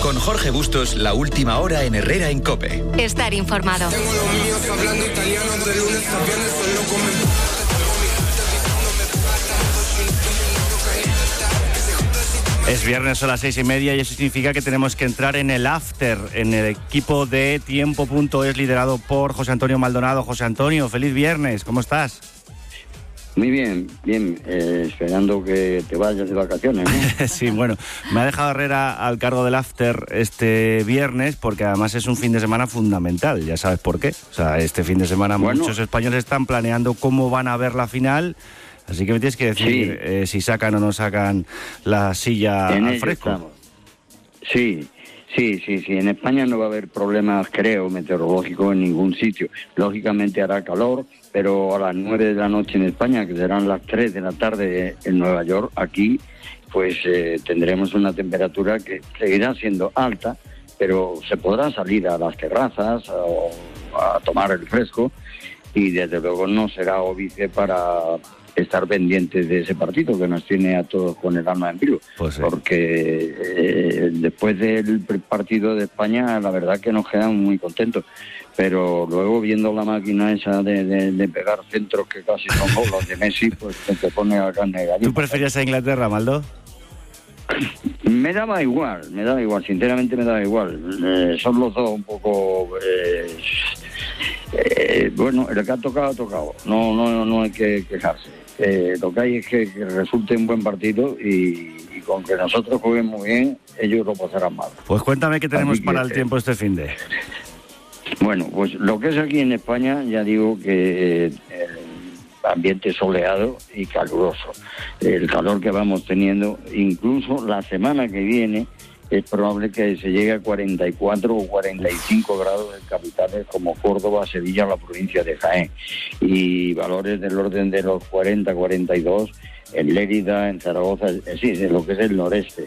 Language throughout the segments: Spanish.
Con Jorge Bustos, la última hora en Herrera en COPE. Estar informado. Tengo los míos hablando italiano de lunes a viernes, solo comen. Es viernes, son las 6:30 y eso significa que tenemos que entrar en el after, en el equipo de Tiempo.es liderado por José Antonio Maldonado. José Antonio, feliz viernes, ¿cómo estás? Muy bien, esperando que te vayas de vacaciones, ¿no? Sí, bueno, me ha dejado Herrera al cargo del after este viernes porque además es un fin de semana fundamental, ya sabes por qué. O sea, este fin de semana muchos españoles están planeando cómo van a ver la final. Así que me tienes que decir si sacan o no sacan la silla al fresco. Estamos. Sí. En España no va a haber problemas, creo, meteorológicos en ningún sitio. Lógicamente hará calor, pero a las 9 de la noche en España, que serán las 3 de la tarde en Nueva York, aquí, pues tendremos una temperatura que seguirá siendo alta, pero se podrá salir a las terrazas o a tomar el fresco y desde luego no será óbice para estar pendientes de ese partido que nos tiene a todos con el alma en vivo, pues sí. Porque después del partido de España la verdad que nos quedamos muy contentos, pero luego viendo la máquina esa de pegar centros que casi son goles de Messi, pues te pone a carne de gallina. ¿Tú preferías a Inglaterra, Maldo? Me daba igual, sinceramente me daba igual. Son los dos un poco... bueno, el que ha tocado. No hay que quejarse. Lo que hay es que resulte un buen partido y con que nosotros juguemos bien, ellos lo pasarán mal. Pues cuéntame qué tenemos para el tiempo este finde. Bueno, pues lo que es aquí en España, ya digo que ambiente soleado y caluroso. El calor que vamos teniendo, incluso la semana que viene, es probable que se llegue a 44 o 45 grados en capitales como Córdoba, Sevilla, la provincia de Jaén. Y valores del orden de los 40, 42 en Lérida, en Zaragoza, en lo que es el noreste.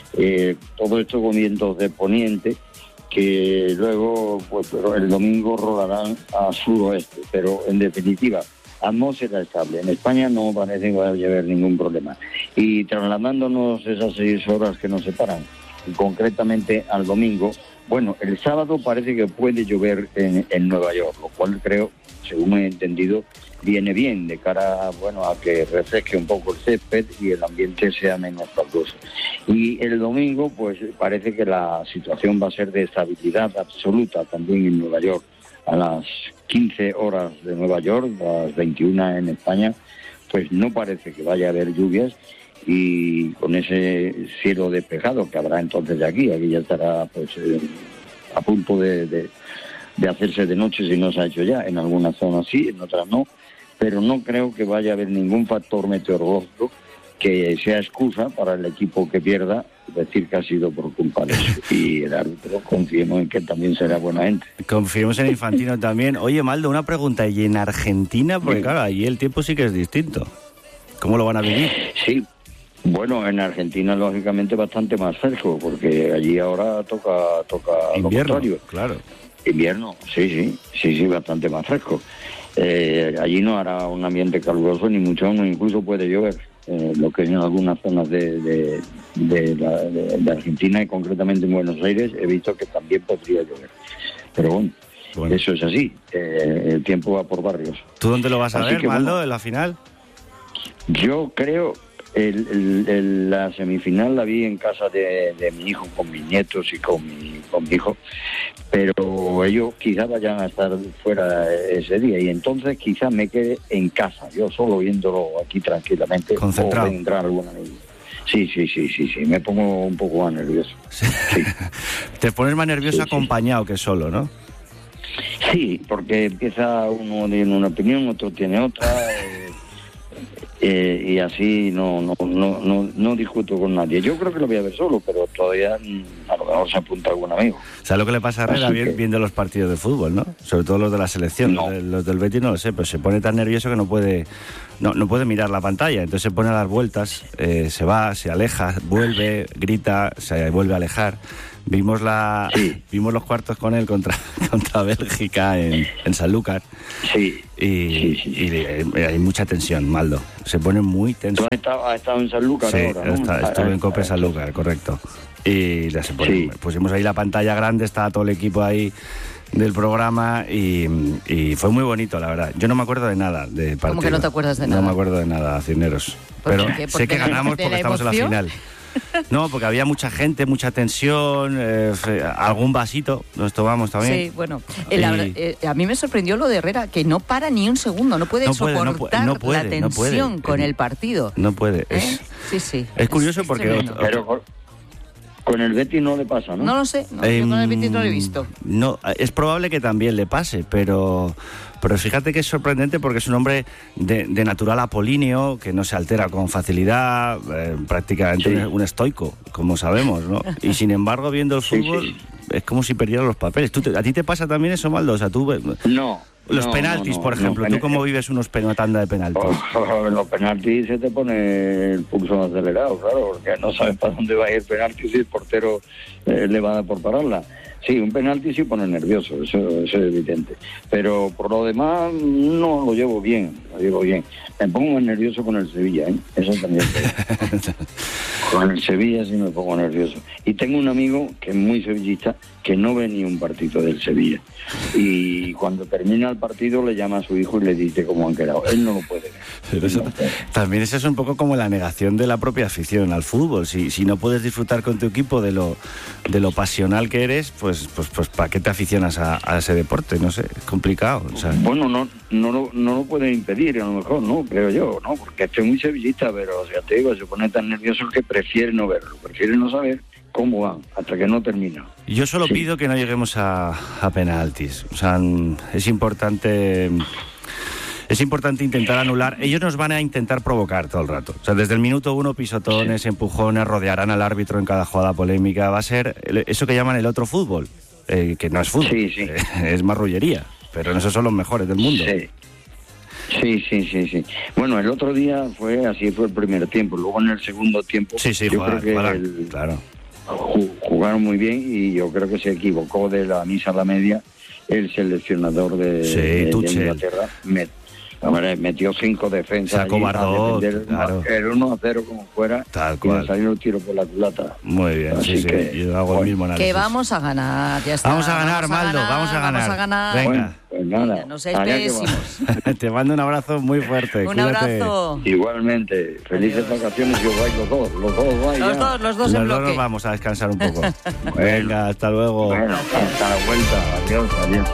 Todo esto con vientos de poniente que luego pues el domingo rodarán a suroeste. Pero en definitiva, atmósfera estable. En España no parece que vaya a haber ningún problema. Y trasladándonos esas 6 horas que nos separan, concretamente al domingo, bueno, el sábado parece que puede llover en Nueva York, lo cual creo, según he entendido, viene bien de cara a que refresque un poco el césped y el ambiente sea menos caluroso. Y el domingo, pues parece que la situación va a ser de estabilidad absoluta también en Nueva York. A las 15 horas de Nueva York, a las 21 en España, pues no parece que vaya a haber lluvias, y con ese cielo despejado que habrá entonces de aquí ya estará pues a punto de hacerse de noche si no se ha hecho ya. En algunas zonas sí, en otras no, pero no creo que vaya a haber ningún factor meteorológico que sea excusa para el equipo que pierda decir que ha sido por culpa de eso. Y el árbitro, confiemos en que también será buena gente. Confiemos en Infantino también. Oye, Maldo, una pregunta, ¿y en Argentina? Porque claro, allí el tiempo sí que es distinto. ¿Cómo lo van a vivir? Sí. Bueno, en Argentina lógicamente bastante más fresco, porque allí ahora toca invierno, lo contrario. Claro. Invierno, sí, bastante más fresco. Allí no hará un ambiente caluroso, ni mucho menos, incluso puede llover. Lo que en algunas zonas de Argentina y concretamente en Buenos Aires he visto que también podría llover. Pero bueno. Eso es así. El tiempo va por barrios. ¿Tú dónde lo vas a ver, Maldo, en la final? Yo creo... La semifinal la vi en casa de mi hijo, con mis nietos y con mi hijo, pero ellos quizás vayan a estar fuera ese día y entonces quizás me quede en casa, yo solo viéndolo aquí tranquilamente. Concentrado. O entrar alguna vez. Sí, me pongo un poco más nervioso. Sí. Te pones más nervioso acompañado que solo, ¿no? Sí, porque empieza uno tiene una opinión, otro tiene otra... y así no discuto con nadie. Yo creo que lo voy a ver solo, pero todavía a lo mejor se apunta algún amigo. ¿Sabes lo que le pasa a Herrera viendo los partidos de fútbol, no? Sobre todo los de la selección. No. Los del Betis no lo sé, pero se pone tan nervioso que no puede mirar la pantalla. Entonces se pone a dar vueltas, se va, se aleja, vuelve, grita, se vuelve a alejar. Vimos los cuartos con él contra Bélgica en Sanlúcar. Sí. Y hay mucha tensión, Maldo. Se pone muy tenso. ¿Tú has estado en Sanlúcar ahora, no? Estuve en COPE Sanlúcar, correcto. Y pusimos ahí la pantalla grande, estaba todo el equipo ahí del programa y fue muy bonito, la verdad. Yo no me acuerdo de nada de partido. ¿Cómo que no te acuerdas de nada? No me acuerdo de nada, Cisneros. Pero sé que ganamos porque estamos en la final. No, porque había mucha gente, mucha tensión, algún vasito nos tomamos también. Sí, bueno. A mí me sorprendió lo de Herrera, que no para ni un segundo, no puede soportar la tensión con el partido. No puede. Sí. Es curioso porque... Pero con el Betis no le pasa, ¿no? No lo sé, yo con el Betis no lo he visto. No, es probable que también le pase, pero fíjate que es sorprendente porque es un hombre de natural apolíneo, que no se altera con facilidad, prácticamente un estoico, como sabemos, ¿no? Y sin embargo, viendo el fútbol, es como si perdiera los papeles. ¿A ti te pasa también eso, Maldo? O sea, tú... No. Los penaltis, por ejemplo. ¿Tú cómo vives una tanda de penaltis? Los penaltis se te pone el pulso acelerado, claro, porque no sabes para dónde va a ir el penalti si el portero le va a dar por pararla. Sí, un penalti sí pone nervioso, eso es evidente. Pero por lo demás no lo llevo bien. Me pongo nervioso con el Sevilla, ¿eh? Eso también. Con el Sevilla sí me pongo nervioso. Y tengo un amigo que es muy sevillista, que no ve ni un partido del Sevilla. Y cuando termina el partido le llama a su hijo y le dice cómo han quedado. Él no lo puede ver. Pero también eso es un poco como la negación de la propia afición al fútbol. Si no puedes disfrutar con tu equipo de lo pasional que eres, pues ¿para qué te aficionas a ese deporte? No sé, es complicado. O sea. Bueno, no lo pueden impedir, a lo mejor, no, creo yo, ¿no? Porque estoy muy sevillista, pero ya te digo, se pone tan nervioso que prefiere no verlo, prefiere no saber cómo va, hasta que no termina. Yo solo pido que no lleguemos a penaltis. O sea, es importante intentar anular. Ellos nos van a intentar provocar todo el rato. O sea, desde el minuto 1, pisotones, empujones, rodearán al árbitro en cada jugada polémica. Va a ser eso que llaman el otro fútbol, que no es fútbol, es marrullería, pero esos son los mejores del mundo. Sí. Bueno, el otro día fue el primer tiempo. Luego en el segundo tiempo jugaron muy bien y yo creo que se equivocó de la misa a la media el seleccionador de Inglaterra. Metió 5 defensas. Se acobardó, claro. El 1-0 como fuera. Tal cual. Y salió el tiro por la culata. Muy bien, así que yo hago el mismo análisis. Que vamos a ganar, ya está. Vamos a ganar, Maldo, vamos a ganar. Venga. Bueno, pues nada. No seáis pésimos. Te mando un abrazo muy fuerte. Un Cuídate. abrazo. Igualmente. Felices vacaciones y os vais los dos. Los dos en bloque. Nos vamos a descansar un poco. Venga, hasta luego. Bueno, hasta la vuelta. Adiós.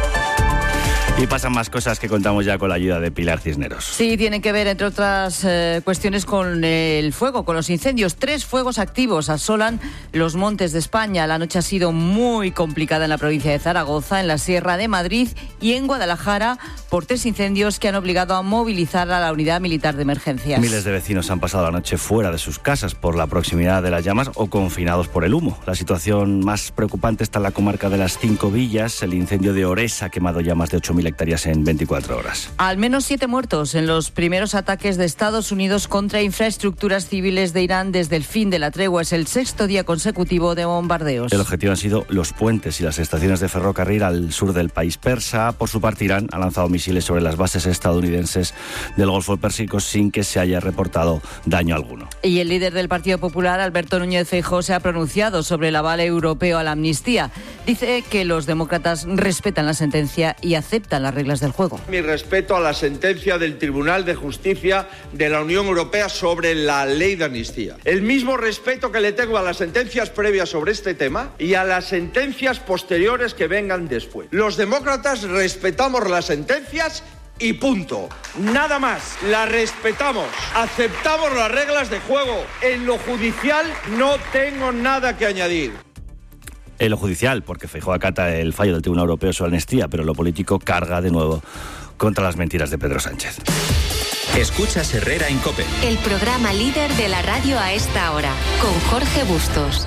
Y pasan más cosas que contamos ya con la ayuda de Pilar Cisneros. Sí, tienen que ver, entre otras cuestiones, con el fuego, con los incendios. 3 fuegos activos asolan los montes de España. La noche ha sido muy complicada en la provincia de Zaragoza, en la Sierra de Madrid y en Guadalajara, por 3 incendios que han obligado a movilizar a la unidad militar de emergencias. Miles de vecinos han pasado la noche fuera de sus casas por la proximidad de las llamas o confinados por el humo. La situación más preocupante está en la comarca de las 5 Villas. El incendio de Oresa ha quemado ya más de 8.000 hectáreas en 24 horas. Al menos 7 muertos en los primeros ataques de Estados Unidos contra infraestructuras civiles de Irán desde el fin de la tregua. Es el 6º día consecutivo de bombardeos. El objetivo han sido los puentes y las estaciones de ferrocarril al sur del país persa. Por su parte, Irán ha lanzado misiles sobre las bases estadounidenses del Golfo Pérsico sin que se haya reportado daño alguno. Y el líder del Partido Popular, Alberto Núñez Feijóo, se ha pronunciado sobre el aval europeo a la amnistía. Dice que los demócratas respetan la sentencia y aceptan las reglas del juego. Mi respeto a la sentencia del Tribunal de Justicia de la Unión Europea sobre la ley de amnistía. El mismo respeto que le tengo a las sentencias previas sobre este tema y a las sentencias posteriores que vengan después. Los demócratas respetamos las sentencias y punto. Nada más. Las respetamos. Aceptamos las reglas de juego. En lo judicial no tengo nada que añadir. En lo judicial, porque Feijóo acata el fallo del Tribunal Europeo sobre la amnistía, pero lo político carga de nuevo contra las mentiras de Pedro Sánchez. Escuchas Herrera en COPE. El programa líder de la radio a esta hora, con Jorge Bustos.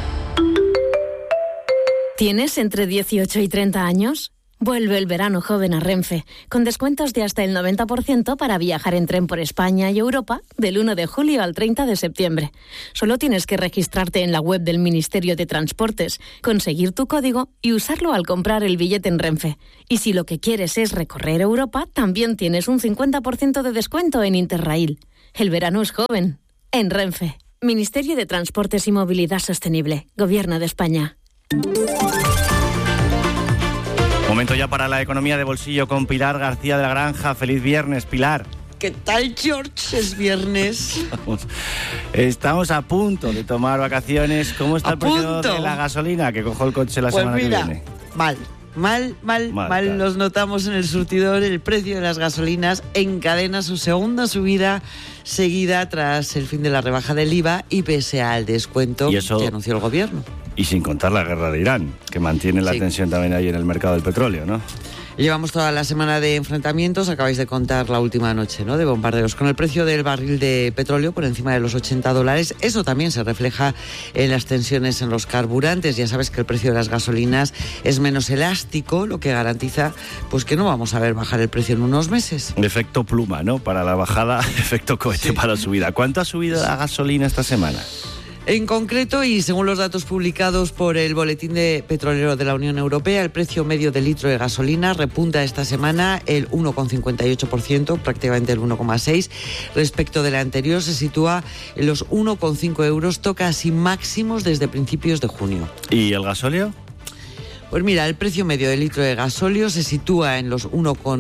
¿Tienes entre 18 y 30 años? Vuelve el verano joven a Renfe, con descuentos de hasta el 90% para viajar en tren por España y Europa del 1 de julio al 30 de septiembre. Solo tienes que registrarte en la web del Ministerio de Transportes, conseguir tu código y usarlo al comprar el billete en Renfe. Y si lo que quieres es recorrer Europa, también tienes un 50% de descuento en Interrail. El verano es joven, en Renfe. Ministerio de Transportes y Movilidad Sostenible, Gobierno de España. Momento ya para la economía de bolsillo con Pilar García de la Granja. Feliz viernes, Pilar. ¿Qué tal, George? Es viernes. Estamos a punto de tomar vacaciones. ¿Cómo está el precio de la gasolina? Que cojo el coche la semana que viene. Mal. Los notamos en el surtidor. El precio de las gasolinas encadena su segunda subida seguida tras el fin de la rebaja del IVA y pese al descuento que anunció el gobierno. Y sin contar la guerra de Irán, que mantiene la tensión también ahí en el mercado del petróleo, ¿no? Llevamos toda la semana de enfrentamientos, acabáis de contar la última noche, ¿no?, de bombardeos. Con el precio del barril de petróleo por encima de los $80, eso también se refleja en las tensiones en los carburantes. Ya sabes que el precio de las gasolinas es menos elástico, lo que garantiza pues que no vamos a ver bajar el precio en unos meses. Efecto pluma, ¿no? Para la bajada, efecto cohete para la subida. ¿Cuánto ha subido la gasolina esta semana? En concreto, y según los datos publicados por el Boletín de Petrolero de la Unión Europea, el precio medio del litro de gasolina repunta esta semana el 1,58%, prácticamente el 1,6%. Respecto de la anterior, se sitúa en los 1,5 euros, toca así máximos desde principios de junio. ¿Y el gasóleo? Pues mira, el precio medio del litro de gasóleo se sitúa en los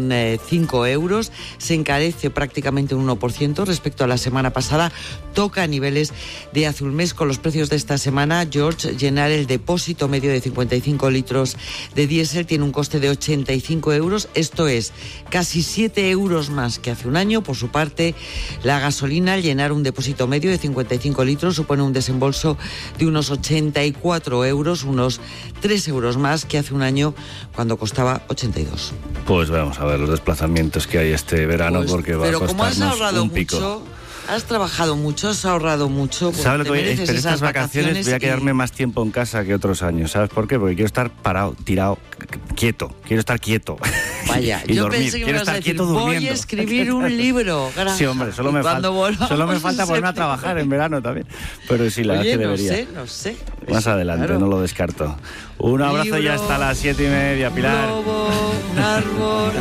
1,5 euros, se encarece prácticamente un 1% respecto a la semana pasada, toca niveles de hace un mes. Con los precios de esta semana, George, llenar el depósito medio de 55 litros de diésel tiene un coste de 85 euros, esto es casi 7 euros más que hace un año. Por su parte, la gasolina, al llenar un depósito medio de 55 litros, supone un desembolso de unos 84 euros, unos 3 euros más que hace un año cuando costaba 82. Pues vamos a ver los desplazamientos que hay este verano, porque va a costarnos como has ahorrado un pico. Mucho, has trabajado mucho, has ahorrado mucho. Pues ¿sabes lo que voy? Pero estas vacaciones voy a quedarme más tiempo en casa que otros años. ¿Sabes por qué? Porque quiero estar parado, tirado, quieto. Quiero estar quieto. Vaya, y yo dormir. pensé que quiero me ibas a estar decir, quieto durmiendo. voy a escribir un libro. Sí, hombre, solo me falta ponerme a trabajar en verano también. Pero sí, la verdad que debería. No sé. Más adelante, claro. No lo descarto. Un abrazo, libro, ya hasta las 7:30, Pilar. Un árbol.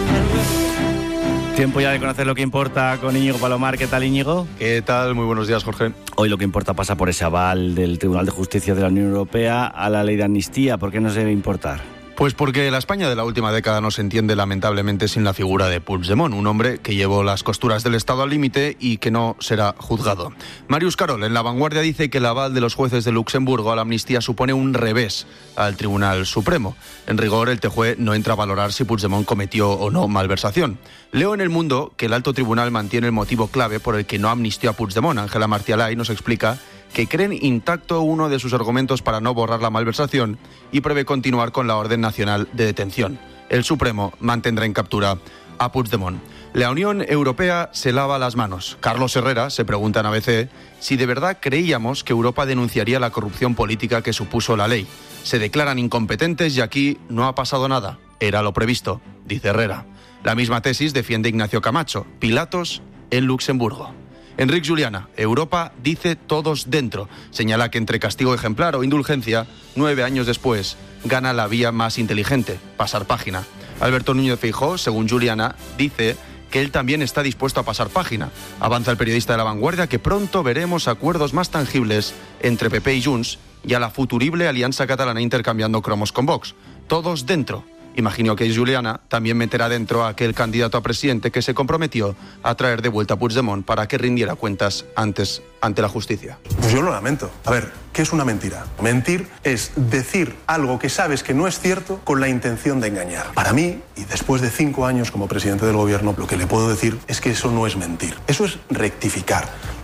Tiempo ya de conocer lo que importa con Íñigo Palomar. ¿Qué tal, Íñigo? ¿Qué tal? Muy buenos días, Jorge. Hoy lo que importa pasa por ese aval del Tribunal de Justicia de la Unión Europea a la ley de amnistía. ¿Por qué nos debe importar? Pues porque la España de la última década no se entiende lamentablemente sin la figura de Puigdemont, un hombre que llevó las costuras del Estado al límite y que no será juzgado. Marius Carol en La Vanguardia dice que el aval de los jueces de Luxemburgo a la amnistía supone un revés al Tribunal Supremo. En rigor, el TJUE no entra a valorar si Puigdemont cometió o no malversación. Leo en El Mundo que el alto tribunal mantiene el motivo clave por el que no amnistió a Puigdemont. Ángela Martialay nos explica que creen intacto uno de sus argumentos para no borrar la malversación y prevé continuar con la orden nacional de detención. El Supremo mantendrá en captura a Puigdemont. La Unión Europea se lava las manos. Carlos Herrera se pregunta en ABC si de verdad creíamos que Europa denunciaría la corrupción política que supuso la ley. Se declaran incompetentes y aquí no ha pasado nada. Era lo previsto, dice Herrera. La misma tesis defiende Ignacio Camacho. Pilatos en Luxemburgo. Enric Juliana, Europa dice todos dentro. Señala que entre castigo ejemplar o indulgencia, 9 años después, gana la vía más inteligente, pasar página. Alberto Núñez Feijóo, según Juliana, dice que él también está dispuesto a pasar página. Avanza el periodista de La Vanguardia que pronto veremos acuerdos más tangibles entre PP y Junts y a la futurible alianza catalana intercambiando cromos con Vox. Todos dentro. Imagino que Juliana también meterá dentro a aquel candidato a presidente que se comprometió a traer de vuelta a Puigdemont para que rindiera cuentas antes ante la justicia. Pues yo lo lamento. A ver, ¿qué es una mentira? Mentir es decir algo que sabes que no es cierto con la intención de engañar. Para mí, y después de 5 años como presidente del gobierno, lo que le puedo decir es que eso no es mentir. Eso es rectificar.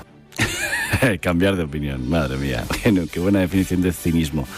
Cambiar de opinión, madre mía. Bueno, qué buena definición de cinismo.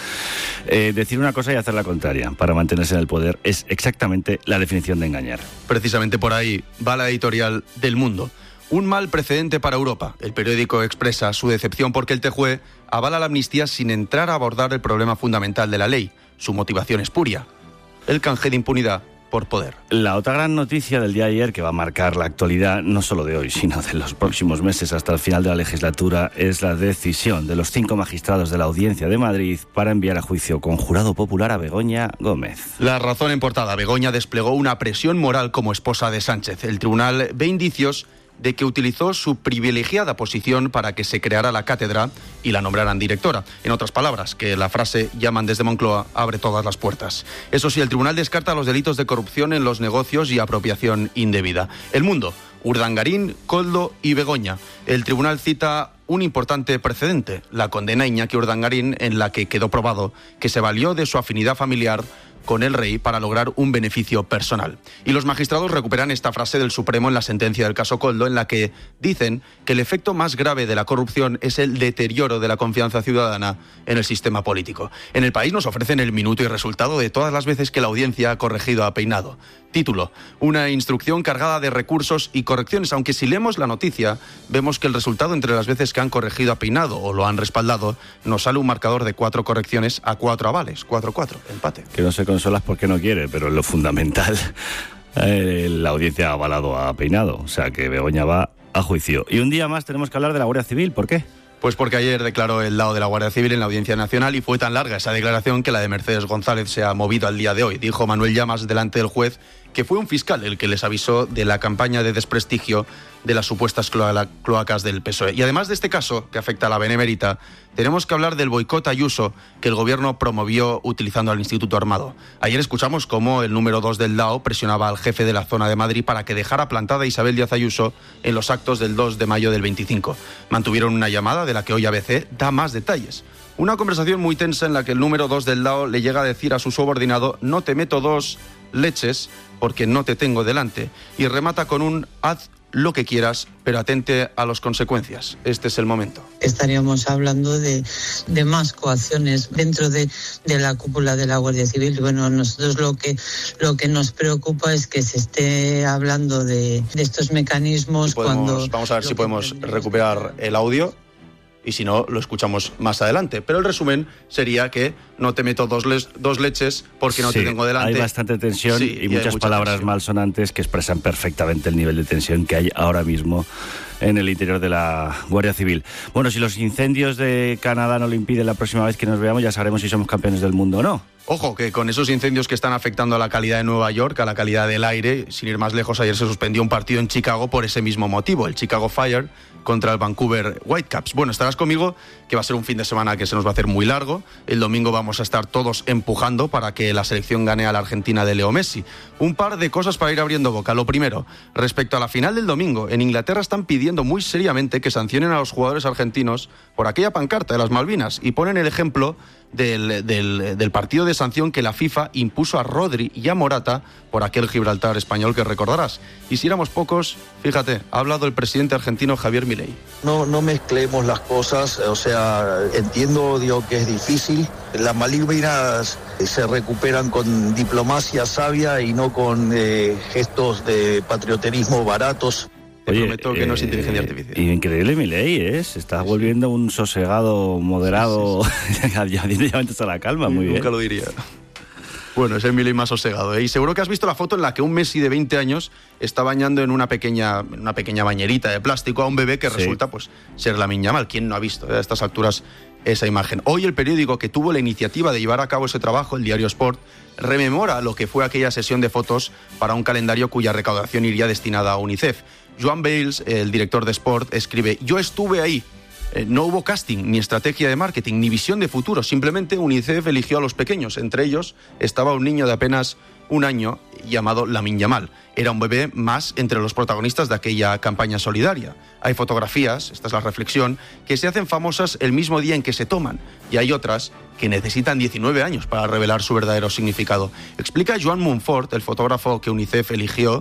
Decir una cosa y hacer la contraria para mantenerse en el poder es exactamente la definición de engañar. Precisamente por ahí va la editorial del Mundo. Un mal precedente para Europa. El periódico expresa su decepción porque el TJUE avala la amnistía sin entrar a abordar el problema fundamental de la ley. Su motivación espuria. El canje de impunidad por poder. La otra gran noticia del día de ayer que va a marcar la actualidad no solo de hoy, sino de los próximos meses hasta el final de la legislatura es la decisión de los 5 magistrados de la Audiencia de Madrid para enviar a juicio con jurado popular a Begoña Gómez. La razón en portada. Begoña desplegó una presión moral como esposa de Sánchez. El tribunal ve indicios de que utilizó su privilegiada posición para que se creara la cátedra y la nombraran directora. En otras palabras, que la frase "llaman desde Moncloa" abre todas las puertas. Eso sí, el tribunal descarta los delitos de corrupción en los negocios y apropiación indebida. El Mundo, Urdangarín, Koldo y Begoña. El tribunal cita un importante precedente, la condena a Iñaki Urdangarín, en la que quedó probado que se valió de su afinidad familiar con el rey para lograr un beneficio personal. Y los magistrados recuperan esta frase del Supremo en la sentencia del caso Koldo, en la que dicen que el efecto más grave de la corrupción es el deterioro de la confianza ciudadana en el sistema político. En El País nos ofrecen el minuto y resultado de todas las veces que la audiencia ha corregido a Peinado. Título: una instrucción cargada de recursos y correcciones, aunque si leemos la noticia vemos que el resultado entre las veces que han corregido a Peinado o lo han respaldado nos sale un marcador de 4 correcciones a 4 avales, 4-4, empate. Que no se consolas porque no quiere, pero en lo fundamental la audiencia ha avalado a Peinado, o sea que Begoña va a juicio. Y un día más tenemos que hablar de la Guardia Civil, ¿por qué? Pues porque ayer declaró el lado de la Guardia Civil en la Audiencia Nacional y fue tan larga esa declaración que la de Mercedes González se ha movido al día de hoy. Dijo Manuel Llamas delante del juez que fue un fiscal el que les avisó de la campaña de desprestigio de las supuestas cloacas del PSOE. Y además de este caso, que afecta a la Benemérita, tenemos que hablar del boicot a Ayuso que el gobierno promovió utilizando al Instituto Armado. Ayer escuchamos cómo el número 2 del DAO presionaba al jefe de la zona de Madrid para que dejara plantada a Isabel Díaz Ayuso en los actos del 2 de mayo del 25. Mantuvieron una llamada de la que hoy ABC da más detalles. Una conversación muy tensa en la que el número 2 del DAO le llega a decir a su subordinado: no te meto 2 leches porque no te tengo delante, y remata con un haz lo que quieras, pero atente a las consecuencias. Este es el momento. Estaríamos hablando de más coacciones dentro de la cúpula de la Guardia Civil. Bueno, nosotros lo que nos preocupa es que se esté hablando de estos mecanismos Vamos a ver si podemos recuperar el audio. Y si no, lo escuchamos más adelante. Pero el resumen sería que no te meto dos leches porque no te tengo delante. Hay bastante tensión y muchas palabras malsonantes que expresan perfectamente el nivel de tensión que hay ahora mismo en el interior de la Guardia Civil. Bueno, si los incendios de Canadá no lo impiden la próxima vez que nos veamos, ya sabremos si somos campeones del mundo o no. Ojo, que con esos incendios que están afectando a la calidad de Nueva York, a la calidad del aire, sin ir más lejos, ayer se suspendió un partido en Chicago por ese mismo motivo, el Chicago Fire contra el Vancouver Whitecaps. Bueno, estarás conmigo que va a ser un fin de semana que se nos va a hacer muy largo. El domingo vamos a estar todos empujando para que la selección gane a la Argentina de Leo Messi. Un par de cosas para ir abriendo boca. Lo primero, respecto a la final del domingo, en Inglaterra están pidiendo muy seriamente que sancionen a los jugadores argentinos por aquella pancarta de las Malvinas y ponen el ejemplo del partido de sanción que la FIFA impuso a Rodri y a Morata por aquel Gibraltar español que recordarás. Y si éramos pocos, fíjate, ha hablado el presidente argentino Javier Milei. No mezclemos las cosas, o sea, entiendo que es difícil. Las Malvinas se recuperan con diplomacia sabia y no con gestos de patrioterismo baratos. Te prometo que no es inteligencia artificial. Increíble Milei, se está volviendo un sosegado, moderado, ya a la calma, muy bien. Nunca lo diría. Bueno, es el Milei más sosegado. Y seguro que has visto la foto en la que un Messi de 20 años está bañando en una pequeña bañerita de plástico a un bebé que resulta ser Lamine Yamal. ¿Quién no ha visto a estas alturas esa imagen? Hoy el periódico que tuvo la iniciativa de llevar a cabo ese trabajo, el diario Sport, rememora lo que fue aquella sesión de fotos para un calendario cuya recaudación iría destinada a UNICEF. Joan Bales, el director de Sport, escribe: yo estuve ahí. No hubo casting, ni estrategia de marketing, ni visión de futuro. Simplemente UNICEF eligió a los pequeños. Entre ellos estaba un niño de apenas un año llamado Lamine Yamal. Era un bebé más entre los protagonistas de aquella campaña solidaria. Hay fotografías, esta es la reflexión, que se hacen famosas el mismo día en que se toman. Y hay otras que necesitan 19 años para revelar su verdadero significado. Explica Joan Montfort, el fotógrafo que UNICEF eligió,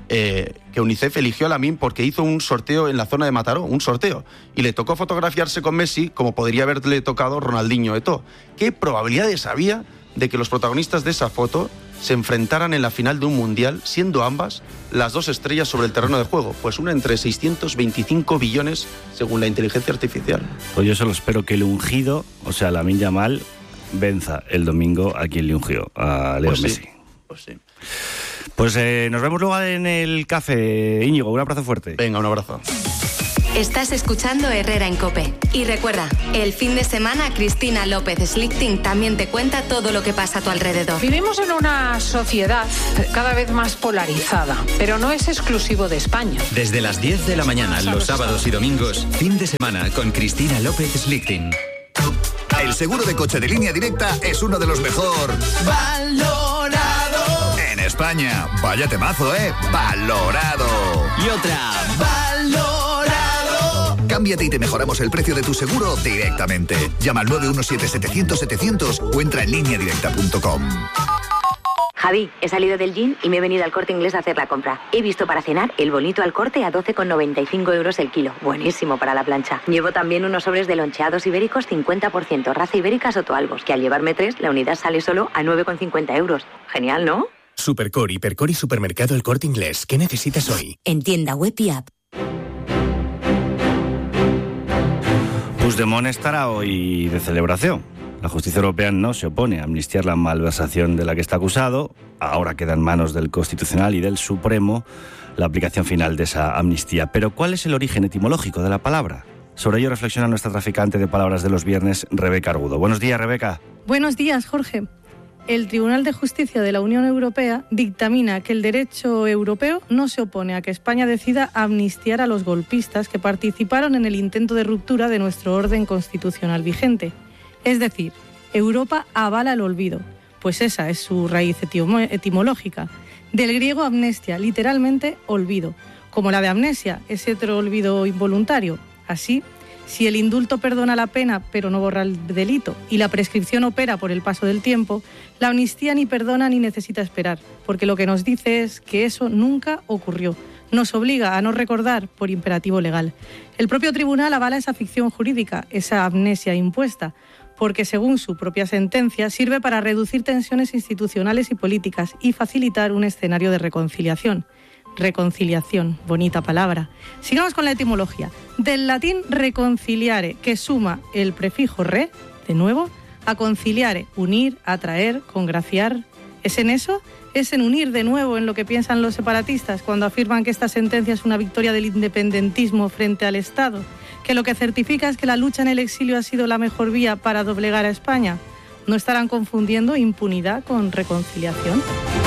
a Lamine porque hizo un sorteo en la zona de Mataró, un sorteo, y le tocó fotografiarse con Messi como podría haberle tocado Ronaldinho Eto'o. ¿Qué probabilidades había de que los protagonistas de esa foto se enfrentaran en la final de un mundial, siendo ambas las dos estrellas sobre el terreno de juego? Pues una entre 625 billones según la inteligencia artificial. Pues yo solo espero que el ungido, o sea, Lamine Yamal, venza el domingo a quien le ungió, a Leo Messi. Pues sí. Pues nos vemos luego en el café, Íñigo. Un abrazo fuerte. Venga, un abrazo. Estás escuchando Herrera en COPE. Y recuerda, el fin de semana Cristina López Slichting también te cuenta todo lo que pasa a tu alrededor. Vivimos en una sociedad cada vez más polarizada, pero no es exclusivo de España. Desde las 10 de la mañana, los sábados y domingos, fin de semana con Cristina López Slichting. El seguro de coche de Línea Directa es uno de los mejor valorado en España. Vaya temazo, valorado. Y otra, valorado. Cámbiate y te mejoramos el precio de tu seguro directamente. Llama al 917-700-700 o entra en lineadirecta.com. Javi, he salido del gym y me he venido al Corte Inglés a hacer la compra. He visto para cenar el bonito al Corte a 12,95 euros el kilo. Buenísimo para la plancha. Llevo también unos sobres de loncheados ibéricos 50%, raza ibérica Sotoalbos, que al llevarme 3, la unidad sale solo a 9,50 euros. Genial, ¿no? Supercore, Hipercore y Supermercado El Corte Inglés. ¿Qué necesitas hoy? En tienda web y app. Puigdemont estará hoy de celebración. La justicia europea no se opone a amnistiar la malversación de la que está acusado. Ahora queda en manos del Constitucional y del Supremo la aplicación final de esa amnistía. Pero ¿cuál es el origen etimológico de la palabra? Sobre ello reflexiona nuestra traficante de palabras de los viernes, Rebeca Argudo. Buenos días, Rebeca. Buenos días, Jorge. El Tribunal de Justicia de la Unión Europea dictamina que el derecho europeo no se opone a que España decida amnistiar a los golpistas que participaron en el intento de ruptura de nuestro orden constitucional vigente. Es decir, Europa avala el olvido, pues esa es su raíz etimológica. Del griego amnestia, literalmente olvido, como la de amnesia, ese otro olvido involuntario. Así, si el indulto perdona la pena pero no borra el delito y la prescripción opera por el paso del tiempo, la amnistía ni perdona ni necesita esperar, porque lo que nos dice es que eso nunca ocurrió. Nos obliga a no recordar por imperativo legal. El propio tribunal avala esa ficción jurídica, esa amnesia impuesta, porque según su propia sentencia sirve para reducir tensiones institucionales y políticas y facilitar un escenario de reconciliación. Reconciliación, bonita palabra. Sigamos con la etimología. Del latín reconciliare, que suma el prefijo re, de nuevo, a conciliare, unir, atraer, congraciar. ¿Es en eso? ¿Es en unir de nuevo en lo que piensan los separatistas cuando afirman que esta sentencia es una victoria del independentismo frente al Estado? ¿Que lo que certifica es que la lucha en el exilio ha sido la mejor vía para doblegar a España? ¿No estarán confundiendo impunidad con reconciliación?